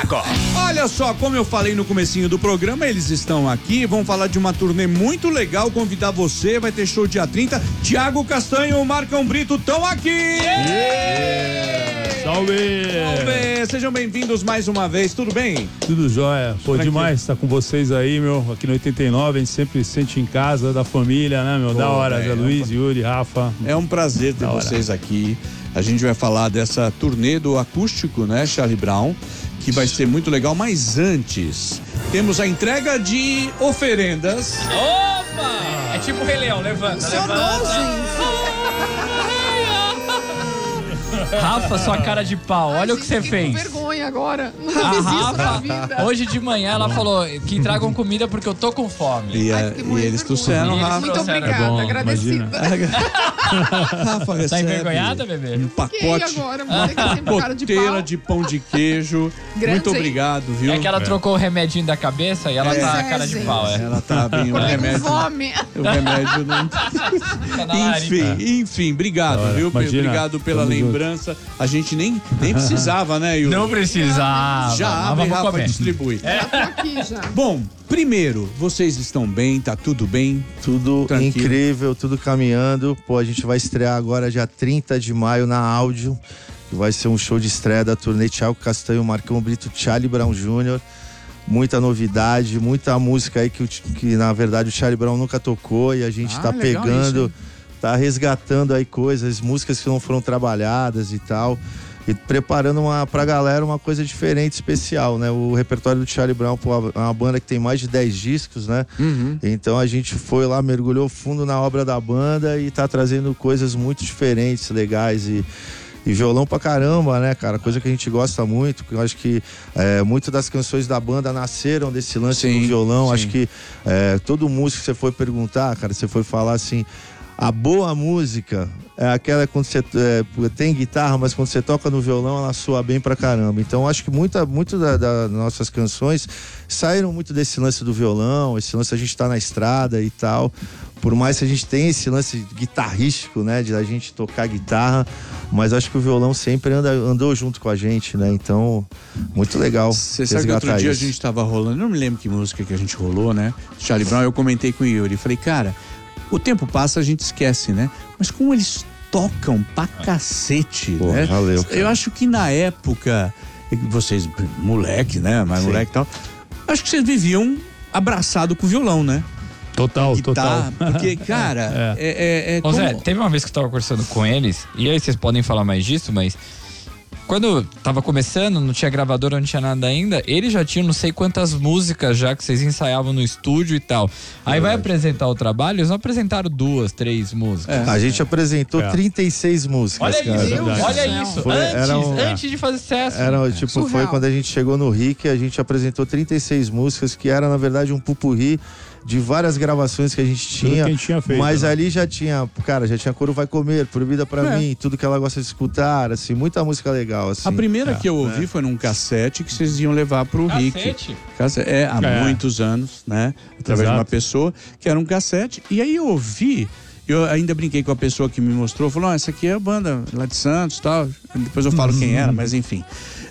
Olha só, como eu falei no comecinho do programa, eles estão aqui, vão falar de uma turnê muito legal, convidar você, vai ter show dia 30, Thiago Castanho e o Marcão Brito estão aqui! Salve! Salve! Sejam bem-vindos mais uma vez, tudo bem? Tudo jóia. Pô, demais estar com vocês aí, meu, aqui no 89, a gente sempre se sente em casa, da família, né, meu? Da hora, Zé Luiz, Yuri, Rafa. É um prazer ter vocês aqui. A gente vai falar dessa turnê do acústico, né, Charlie Brown, que vai ser muito legal, mas antes temos a entrega de oferendas. Opa! É tipo o Rei Leão, levanta. Rafa, sua cara de pau, olha o que você fez. Com vergonha agora. Não A fiz isso na Rafa, vida. hoje de manhã, ela falou que tragam comida porque eu tô com fome. E fiquei eles trouxeram, Rafa. Muito trouxeram. obrigada, bom, agradecida. Rafa recebe Tá envergonhada, bebê? um pacote, Agora, vou ter que ser com cara de pau. poteira de pão de queijo. Grande, Muito hein? obrigado, viu? É que ela trocou o remedinho da cabeça e ela tá a cara de gente. pau, é. Ela tá bem, o Acordei com remédio. fome. O remédio não. Tá na larica. Enfim, obrigado, viu? Imagina. Obrigado pela Tamo junto. lembrança. A gente nem precisava, né, Yuri? Não precisava. Já mas abre, vamos Rafa, comer. distribui. Já tô aqui já. Bom, primeiro, vocês estão bem? Tá tudo bem? Tudo Tranquilo. incrível, tudo caminhando. Pô, a gente vai estrear agora dia 30 de maio na Áudio. Que vai ser um show de estreia da turnê Thiago Castanho, Marcão Brito, Charlie Brown Jr. Muita novidade, muita música aí que na verdade o Charlie Brown nunca tocou e a gente tá legal pegando, isso, tá resgatando aí coisas, músicas que não foram trabalhadas e tal. E preparando pra galera uma coisa diferente, especial, né? O repertório do Charlie Brown, pô, é uma banda que tem mais de 10 discos, né? Então a gente foi lá, mergulhou fundo na obra da banda e tá trazendo coisas muito diferentes, legais e violão pra caramba, né, cara? Coisa que a gente gosta muito, que eu acho que muitas das canções da banda nasceram desse lance do violão. sim. Acho que todo músico que você foi perguntar, cara, você foi falar assim, a boa música é aquela quando você tem guitarra, mas quando você toca no violão, ela soa bem pra caramba. Então, acho que muito das nossas canções saíram muito desse lance do violão, esse lance a gente tá na estrada e tal. Por mais que a gente tenha esse lance guitarrístico, né, de a gente tocar guitarra, mas acho que o violão sempre andou junto com a gente, né? Então, muito legal. Você sabe que outro dia a gente tava rolando, não me lembro que música que a gente rolou, né? Charlie Brown, eu comentei com o Yuri, falei, cara, o tempo passa, a gente esquece, né? Mas como eles tocam pra cacete, Pô, né? valeu, cara. Eu acho que na época, vocês, moleque, né? Mais Sim. moleque e tal, acho que vocês viviam abraçado com o violão, né? Total. Porque, cara, Ô como... Zé, teve uma vez que eu tava conversando com eles, e aí vocês podem falar mais disso, mas quando tava começando, não tinha gravadora, não tinha nada ainda, eles já tinham não sei quantas músicas já que vocês ensaiavam no estúdio e tal. Aí vai apresentar o trabalho, eles não apresentaram 2, 3 músicas. A gente apresentou 36 músicas, Olha cara. isso, olha isso. Foi- Antes de fazer sucesso. Foi Surreal. quando a gente chegou no RIC, a gente apresentou 36 músicas, que era na verdade um pupurri de várias gravações que a gente tinha, que a gente tinha feito, mas né? ali já tinha Coro Vai Comer, Proibida Pra Mim, tudo que ela gosta de escutar, assim, muita música legal, assim. A primeira que eu ouvi foi num cassete que vocês iam levar pro Rick. Há muitos anos, né? Através de uma pessoa, que era um cassete. E aí eu ouvi, eu ainda brinquei com a pessoa que me mostrou, falou, essa aqui é a banda lá de Santos e tal. Depois eu falo quem era, mas enfim.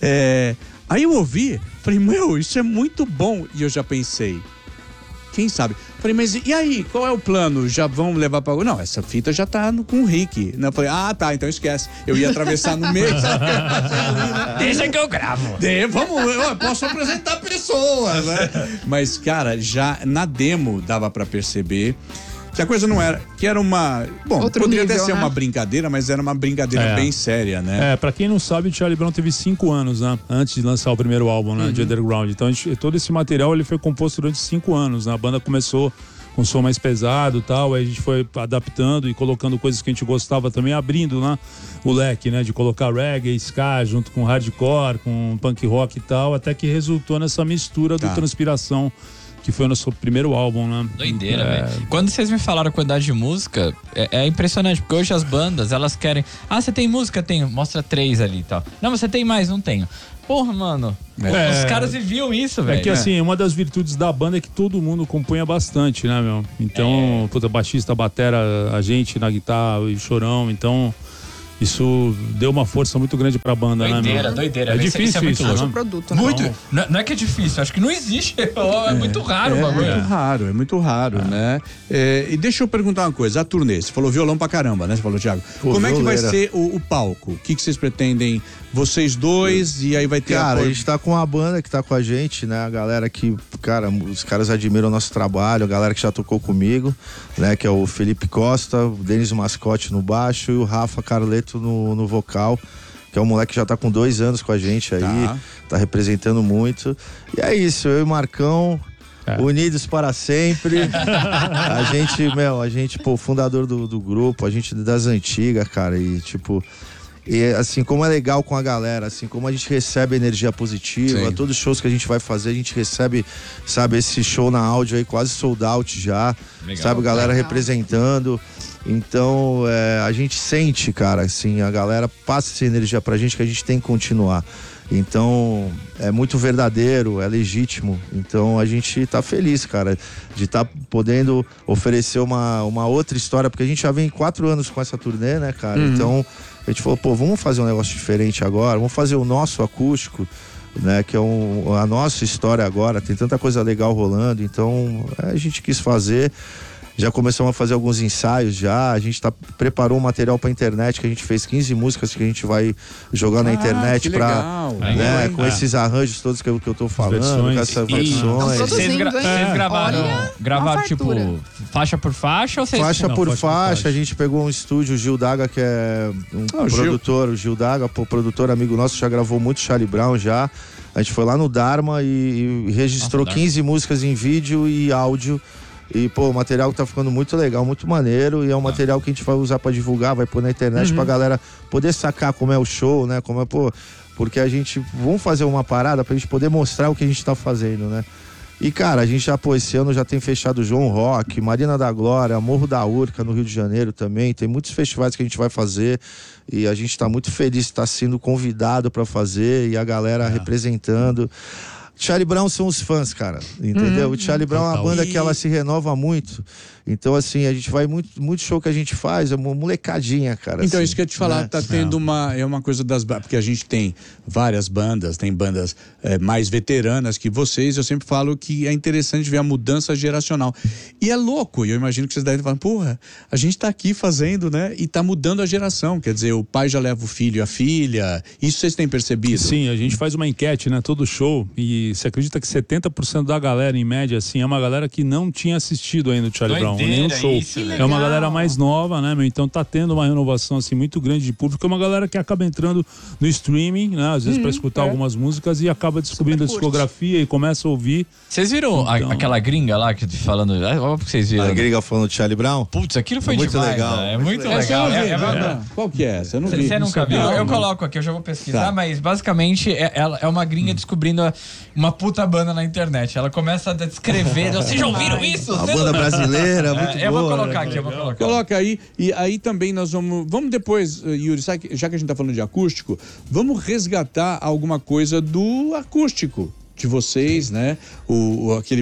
Aí eu ouvi, falei, meu, isso é muito bom. E eu já pensei, quem sabe? Falei, mas e aí, qual é o plano? Já vão levar pra... Não, essa fita já tá com o Rick. Eu falei, tá, então esquece. Eu ia atravessar no meio, sabe? Deixa que eu gravo. Vamos, eu posso apresentar pessoas, né? Mas, cara, já na demo dava pra perceber que a coisa não era... Que era uma... Bom, Outro poderia até nível, ser né? uma brincadeira, mas era uma brincadeira bem séria, né? Pra quem não sabe, o Charlie Brown teve 5 anos, né? Antes de lançar o primeiro álbum, né? De Underground. Então, todo esse material ele foi composto durante 5 anos, né? A banda começou com som mais pesado e tal, aí a gente foi adaptando e colocando coisas que a gente gostava também, abrindo, né? O leque, né? De colocar reggae, ska, junto com hardcore, com punk rock e tal, até que resultou nessa mistura do Transpiração, que foi o nosso primeiro álbum, né? Doideira, velho. Quando vocês me falaram a quantidade de música, é impressionante, porque hoje as bandas, elas querem... você tem música? Tenho. Mostra 3 ali e tal. Não, mas você tem mais? Não tenho. Porra, mano. Os caras viviam isso, velho. É que assim, uma das virtudes da banda é que todo mundo compunha bastante, né, meu? Então, baixista, batera, a gente na guitarra e chorão, então... isso deu uma força muito grande pra banda, doideira, né? Doideira. É difícil isso, Haja né? produto, né? Muito. Não é que é difícil, acho que não existe. É muito raro o bagulho. É muito raro, né? E deixa eu perguntar uma coisa, a turnê, você falou violão pra caramba, né? Você falou, Thiago. Como é que vai ser o palco? O que vocês pretendem, vocês dois, e aí vai ter Cara, apoio? a gente tá com uma banda que tá com a gente, né? A galera que, cara, os caras admiram o nosso trabalho, a galera que já tocou comigo, né? Que é o Felipe Costa, o Denis Mascote no baixo e o Rafa Carleto no vocal, que é um moleque que já tá com 2 anos com a gente aí, tá representando muito. E é isso, eu e o Marcão, unidos para sempre. a gente, pô, fundador do grupo, a gente das antigas, cara, e tipo... E assim, como é legal com a galera, assim, como a gente recebe energia positiva, todos os shows que a gente vai fazer, a gente recebe, sabe, esse show na áudio aí quase sold out já, legal, sabe, galera representando. Então, a gente sente, cara, assim, a galera passa essa energia pra gente que a gente tem que continuar. Então, é muito verdadeiro, é legítimo. Então, a gente tá feliz, cara, de estar podendo oferecer uma outra história, porque a gente já vem 4 anos com essa turnê, né, cara? Então, a gente falou, pô, vamos fazer um negócio diferente agora, vamos fazer o nosso acústico, né, que é a nossa história agora, tem tanta coisa legal rolando, então a gente quis fazer. Já começamos a fazer alguns ensaios já, a gente preparou um material pra internet, que a gente fez 15 músicas que a gente vai jogar na internet pra, né, com esses arranjos todos que eu tô falando, com essas versões. Vocês gravaram tipo faixa por faixa ou vocês... Faixa por faixa, a gente pegou um estúdio, o Gil Daga, que é um produtor, o Gil Daga, produtor amigo nosso, já gravou muito Charlie Brown já. A gente foi lá no Dharma e registrou 15 músicas em vídeo e áudio. E, pô, o material que tá ficando muito legal, muito maneiro. E é um material que a gente vai usar pra divulgar, vai pôr na internet pra galera poder sacar como é o show, né? Como é, pô, porque a gente... Vamos fazer uma parada pra gente poder mostrar o que a gente tá fazendo, né? E, cara, a gente já, pô, esse ano já tem fechado João Rock, Marina da Glória, Morro da Urca, no Rio de Janeiro também. Tem muitos festivais que a gente vai fazer. E a gente tá muito feliz de estar sendo convidado pra fazer. E a galera representando. Charlie Brown são os fãs, cara, entendeu? O Charlie Brown é uma banda que ela se renova muito. Então, assim, a gente vai muito show que a gente faz, é uma molecadinha, cara. Então, assim, isso que eu ia te falar, né? Tá tendo uma coisa das... Porque a gente tem várias bandas, tem bandas mais veteranas que vocês, eu sempre falo que é interessante ver a mudança geracional. E é louco, e eu imagino que vocês devem falar, porra, a gente tá aqui fazendo, né? E tá mudando a geração, quer dizer, o pai já leva o filho e a filha, isso vocês têm percebido? Sim, a gente faz uma enquete, né, todo show, e você acredita que 70% da galera, em média, assim, é uma galera que não tinha assistido ainda o Charlie Brown, nenhum show. Isso, é uma galera mais nova, né, meu? Então tá tendo uma renovação, assim, muito grande de público. É uma galera que acaba entrando no streaming, né, às vezes pra escutar algumas músicas e acaba descobrindo a discografia e começa a ouvir. Vocês viram então, aquela gringa lá que falando? Óbvio que vocês viram. A gringa falando de Charlie Brown? Putz, aquilo foi muito demais, legal. Né? É muito legal. Qual que é? Você não viu? Você nunca viu? Eu coloco aqui, eu já vou pesquisar, mas basicamente ela é uma gringa descobrindo uma puta banda na internet. Ela começa a descrever. Vocês já ouviram isso? A banda brasileira, muito boa. Eu vou colocar aqui, eu vou colocar. Coloca aí, e aí também nós vamos depois, Yuri, já que a gente tá falando de acústico, vamos resgatar alguma coisa do acústico de vocês, né? Aquele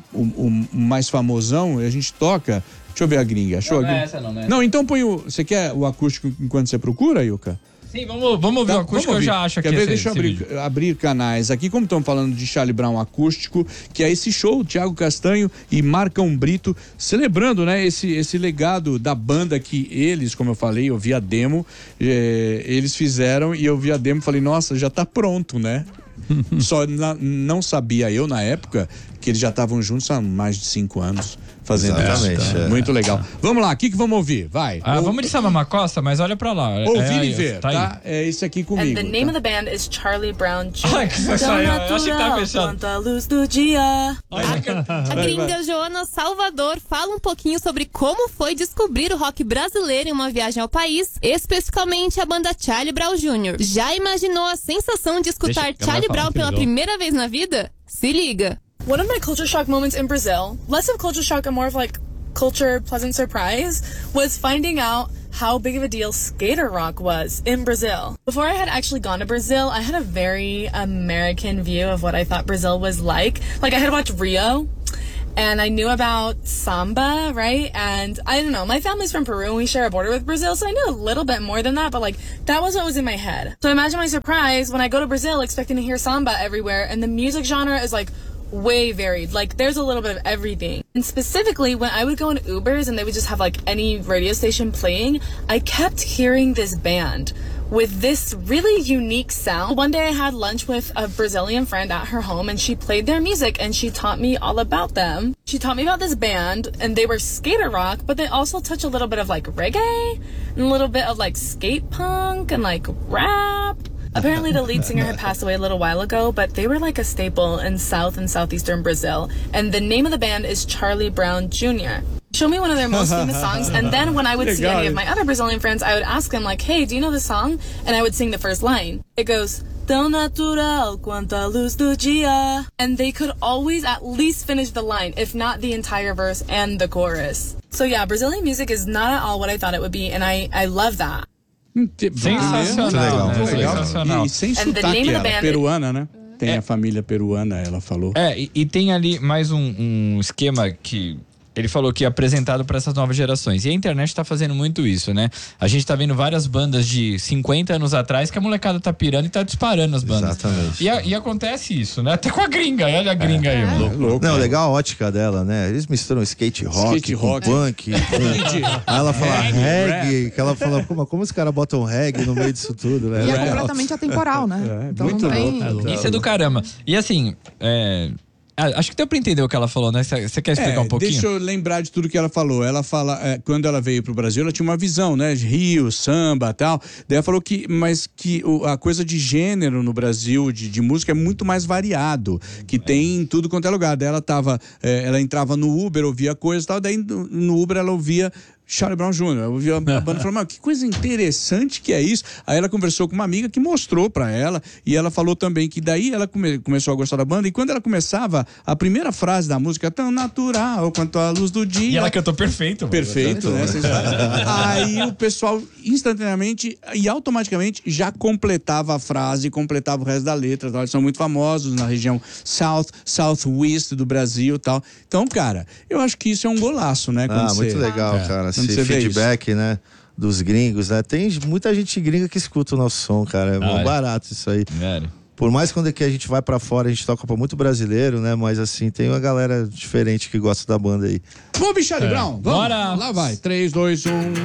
mais famosão, a gente toca. Deixa eu ver a gringa. Achou Não, a gringa? essa não, né? Não, então põe você quer o acústico enquanto você procura, Yuka? Sim, vamos ver o acústico, eu já acho que deixa eu abrir canais aqui, como estamos falando de Charlie Brown acústico, que é esse show, Thiago Castanho e Marcão Brito, celebrando, né, esse legado da banda que eles, como eu falei, eu vi a demo, eles fizeram e eu vi a demo e falei, nossa, já tá pronto, né? Só não sabia eu na época que eles já estavam juntos há mais de 5 anos fazendo isso. Muito legal. Vamos lá, o que vamos ouvir? Vai. Vamos de Samba Macosta, mas olha pra lá. Ouvir e ver, tá? É esse aqui comigo. And the name of the band is Charlie Brown Jr. Ai, que sensacional. Eu achei que tava fechado. Quanta luz do dia. A gringa Joana Salvador fala um pouquinho sobre como foi descobrir o rock brasileiro em uma viagem ao país, especificamente a banda Charlie Brown Jr. Já imaginou a sensação de escutar Charlie Brown pela primeira vez na vida? Se liga! One of my culture shock moments in Brazil, less of culture shock and more of like culture pleasant surprise, was finding out how big of a deal skater rock was in Brazil. Before I had actually gone to Brazil, I had a very American view of what I thought Brazil was like. Like I had watched Rio, And I knew about samba, right? And I don't know, my family's from Peru and we share a border with Brazil, so I knew a little bit more than that, but like, that was what was in my head. So imagine my surprise when I go to Brazil expecting to hear samba everywhere, and the music genre is like way varied. Like, there's a little bit of everything. And specifically, when I would go in Ubers and they would just have like any radio station playing, I kept hearing this band with this really unique sound. One day I had lunch with a Brazilian friend at her home and she played their music and she taught me all about them. She taught me about this band and they were skater rock, but they also touch a little bit of like reggae and a little bit of like skate punk and like rap. Apparently the lead singer had passed away a little while ago, but they were like a staple in South and Southeastern Brazil. And the name of the band is Charlie Brown Jr. Show me one of their most famous songs, and then when I would see any of my other Brazilian friends, I would ask them like, hey, do you know this song? And I would sing the first line. It goes, tão natural quanto a luz do dia. And they could always at least finish the line, if not the entire verse and the chorus. So yeah, Brazilian music is not at all what I thought it would be, and I love that. Sensacional. E sem sotaque ela, peruana, né? Tem a família peruana, ela falou. E tem ali mais um esquema que ele falou que é apresentado para essas novas gerações. E a internet tá fazendo muito isso, né? A gente tá vendo várias bandas de 50 anos atrás que a molecada tá pirando e tá disparando as bandas. Exatamente. E acontece isso, né? Até com a gringa. Olha a gringa aí, louco. Não, legal a ótica dela, né? Eles misturam skate rock com punk. Aí ela fala reggae, que ela fala, como os caras botam reggae no meio disso tudo, né? E é completamente atemporal, né? Então muito não tem... louco. Isso é do caramba. E assim, acho que deu pra entender o que ela falou, né? Você quer explicar um pouquinho? Deixa eu lembrar de tudo que ela falou. Ela fala, quando ela veio pro Brasil, ela tinha uma visão, né? De Rio, samba e tal. Daí ela falou que a coisa de gênero no Brasil, de música, é muito mais variado. Que tem em tudo quanto é lugar. Daí ela entrava no Uber, ouvia coisas e tal. Daí no Uber ela ouvia Charlie Brown Jr. Eu ouvi a banda falando, que coisa interessante que é isso. Aí ela conversou com uma amiga que mostrou pra ela, e ela falou também que daí ela começou a gostar da banda, e quando ela começava, a primeira frase da música, tão natural quanto a luz do dia. E ela cantou perfeito. Perfeito, né? Aí o pessoal instantaneamente e automaticamente já completava a frase, completava o resto da letra. Eles são muito famosos na região Southwest do Brasil e tal. Então, cara, eu acho que isso é um golaço, né? Muito legal, cara. Esse feedback, né, dos gringos, né? Tem muita gente gringa que escuta o nosso som, cara. É muito barato isso aí. Por mais quando que a gente vai pra fora, a gente toca pra muito brasileiro, né? Mas assim, tem uma galera diferente que gosta da banda aí. Vamos, Charlie Brown? Vamos. Bora! Lá vai. 3, 2, 1...